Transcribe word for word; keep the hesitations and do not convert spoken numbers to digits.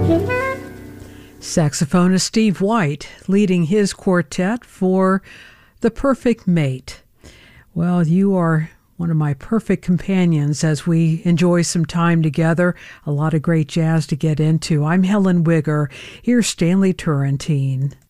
Saxophonist Steve White leading his quartet for The Perfect Mate. Well, you are one of my perfect companions as we enjoy some time together. A lot of great jazz to get into. I'm Helen Wigger. Here's Stanley Turrentine.